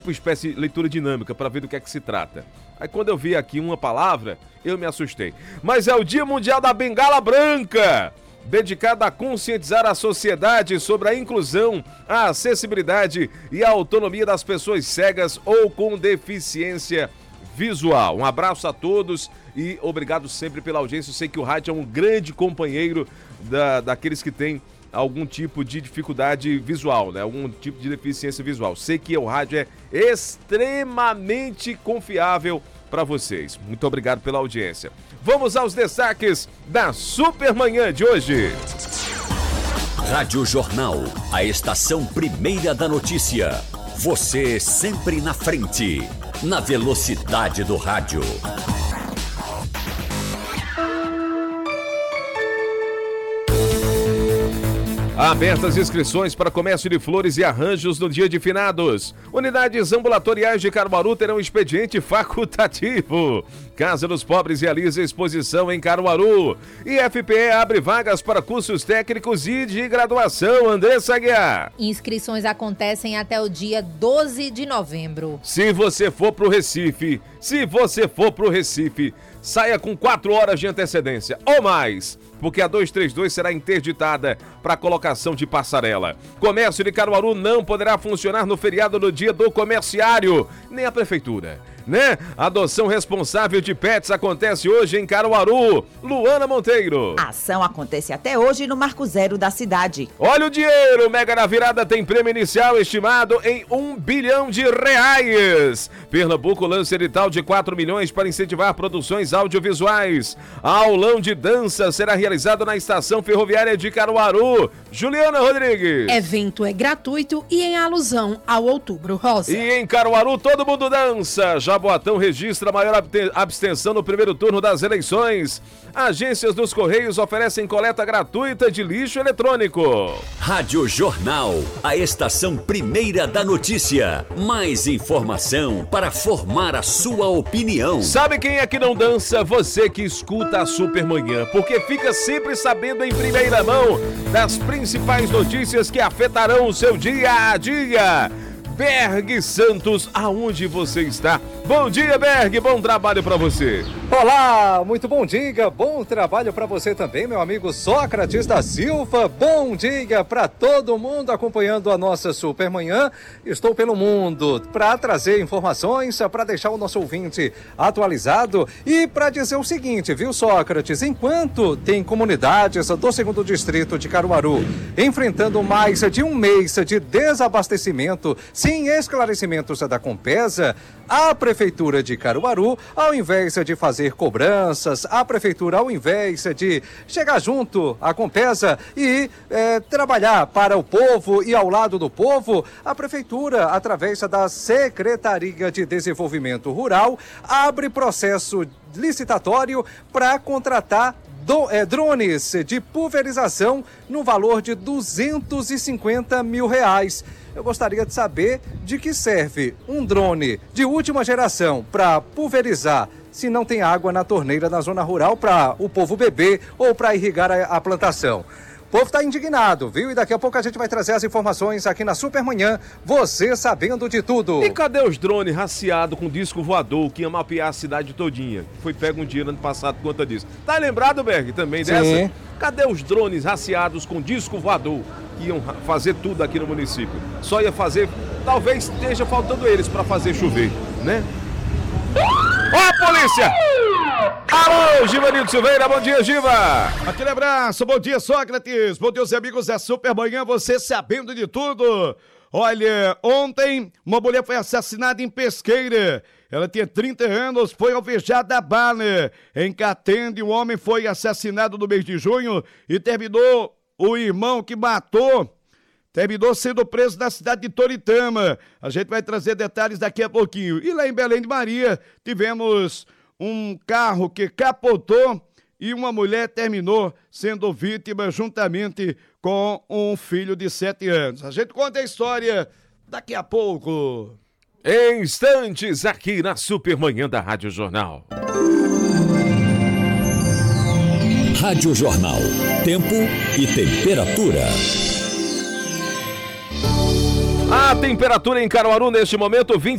uma espécie de leitura dinâmica para ver do que é que se trata. Aí quando eu vi aqui uma palavra, eu me assustei. Mas é o Dia Mundial da Bengala Branca, dedicado a conscientizar a sociedade sobre a inclusão, a acessibilidade e a autonomia das pessoas cegas ou com deficiência visual. Um abraço a todos e obrigado sempre pela audiência. Eu sei que o rádio é um grande companheiro daqueles que têm algum tipo de dificuldade visual, né? Algum tipo de deficiência visual. Sei que o rádio é extremamente confiável para vocês. Muito obrigado pela audiência. Vamos aos destaques da Supermanhã de hoje. Rádio Jornal, a estação primeira da notícia. Você sempre na frente, na velocidade do rádio. Abertas inscrições para comércio de flores e arranjos no dia de finados. Unidades ambulatoriais de Caruaru terão expediente facultativo. Casa dos Pobres realiza exposição em Caruaru. E FPE abre vagas para cursos técnicos e de graduação. Andressa Aguiar. Inscrições acontecem até o dia 12 de novembro. Se você for para o Recife, saia com 4 horas de antecedência ou mais, porque a 232 será interditada para colocação de passarela. Comércio de Caruaru não poderá funcionar no feriado do Dia do Comerciário, nem a prefeitura, né? Adoção responsável de pets acontece hoje em Caruaru. Luana Monteiro. A ação acontece até hoje no Marco Zero da cidade. Olha o dinheiro, Mega da Virada tem prêmio inicial estimado em R$1 bilhão. Pernambuco lança edital de 4 milhões para incentivar produções audiovisuais. Aulão de dança será realizado na estação ferroviária de Caruaru. Juliana Rodrigues. Evento é gratuito e em alusão ao Outubro Rosa. E em Caruaru todo mundo dança. Jaboatão registra maior abstenção no primeiro turno das eleições. Agências dos Correios oferecem coleta gratuita de lixo eletrônico. Rádio Jornal, a estação primeira da notícia. Mais informação para formar a sua opinião. Sabe quem é que não dança? Você que escuta a Supermanhã, porque fica sempre sabendo em primeira mão das principais notícias que afetarão o seu dia a dia. Berg Santos, aonde você está? Bom dia, Berg, bom trabalho para você. Olá, muito bom dia, bom trabalho para você também, meu amigo Sócrates da Silva. Bom dia para todo mundo acompanhando a nossa Supermanhã. Estou pelo mundo para trazer informações, para deixar o nosso ouvinte atualizado e para dizer o seguinte, viu, Sócrates? Enquanto tem comunidades do 2º Distrito de Caruaru enfrentando mais de um mês de desabastecimento, sem esclarecimentos da Compesa, a Prefeitura de Caruaru, ao invés de fazer cobranças, a Prefeitura, ao invés de chegar junto à Compesa e trabalhar para o povo e ao lado do povo, a Prefeitura, através da Secretaria de Desenvolvimento Rural, abre processo licitatório para contratar drones de pulverização no valor de R$250 mil. Eu gostaria de saber de que serve um drone de última geração para pulverizar se não tem água na torneira na zona rural para o povo beber ou para irrigar a plantação. O povo está indignado, viu? E daqui a pouco a gente vai trazer as informações aqui na Supermanhã, você sabendo de tudo. E cadê os drones raciados com disco voador que ia mapear a cidade todinha? Foi pego um dia no ano passado por conta disso. Tá lembrado, Berg, também dessa? Sim. Cadê os drones raciados com disco voador que iam fazer tudo aqui no município? Só ia fazer, talvez esteja faltando eles para fazer chover, né? Ó a polícia! Alô, Givanildo Silveira, bom dia, Giva! Aquele abraço, bom dia, Sócrates, bom dia, os amigos da Supermanhã, você sabendo de tudo. Olha, ontem uma mulher foi assassinada em Pesqueira. Ela tinha 30 anos, foi alvejada a bala. Em Catende, o homem foi assassinado no mês de junho e terminou o irmão que matou. Terminou sendo preso na cidade de Toritama. A gente vai trazer detalhes daqui a pouquinho. E lá em Belém de Maria, tivemos um carro que capotou e uma mulher terminou sendo vítima juntamente com um filho de 7 anos. A gente conta a história daqui a pouco. Em instantes, aqui na Supermanhã da Rádio Jornal. Rádio Jornal. Tempo e temperatura. A temperatura em Caruaru neste momento, 20